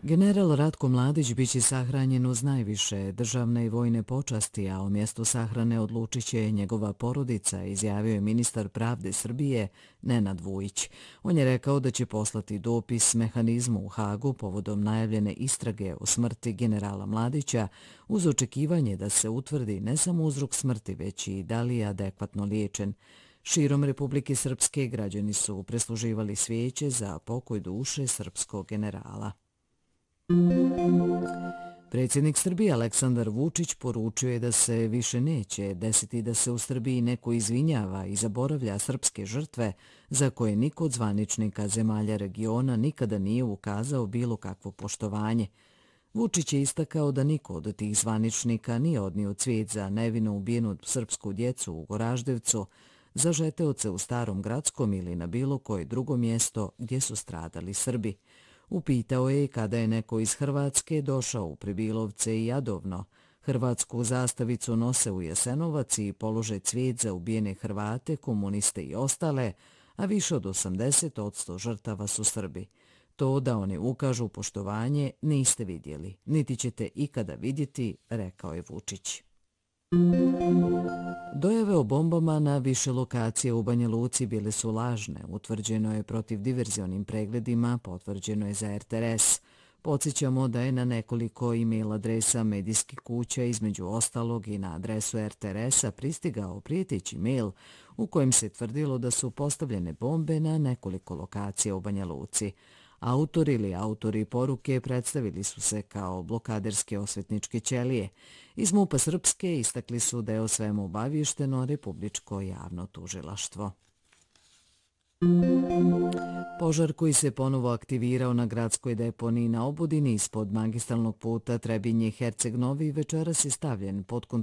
General Ratko Mladić biće sahranjen uz najviše državne i vojne počasti, a o mjestu sahrane odlučit će njegova porodica, izjavio je ministar pravde Srbije Nenad Vujić. On je rekao da će poslati dopis mehanizmu u Hagu povodom najavljene istrage o smrti generala Mladića uz očekivanje da se utvrdi ne samo uzrok smrti, već i da li je adekvatno liječen. Širom Republike Srpske građani su presluživali svijeće za pokoj duše srpskog generala. Predsjednik Srbije Aleksandar Vučić poručio je da se više neće desiti da se u Srbiji neko izvinjava i zaboravlja srpske žrtve za koje niko od zvaničnika zemalja regiona nikada nije ukazao bilo kakvo poštovanje. Vučić je istakao da niko od tih zvaničnika nije odnio cvijet za nevino ubijenu srpsku djecu u Goraždevcu, za žeteoce u Starom Gradskom ili na bilo koje drugo mjesto gdje su stradali Srbi. Upitao je kada je neko iz Hrvatske došao u Pribilovce i Jadovno, hrvatsku zastavicu nose u Jasenovac i polože cvijet za ubijene Hrvate, komuniste i ostale, a više od 80% žrtava su Srbi. To da oni ukažu poštovanje niste vidjeli, niti ćete ikada vidjeti, rekao je Vučić. Dojave o bombama na više lokacije u Banja Luci bile su lažne, utvrđeno je protiv diverzionim pregledima, potvrđeno je za RTRS. Podsjećamo da je na nekoliko e-mail adresa medijskih kuća, između ostalog i na adresu RTRS-a, pristigao prijeteći mail u kojem se tvrdilo da su postavljene bombe na nekoliko lokacija u Banja Luci. Autor ili autori poruke predstavili su se kao blokaderske osvetničke ćelije. Iz MUP-a Srpske istakli su da je o svemu obavješteno Republičko javno tužilaštvo. Požar koji se ponovo aktivirao na gradskoj deponiji na Obudini ispod magistralnog puta Trebinje-Herceg Novi večeras je stavljen pod kontrolu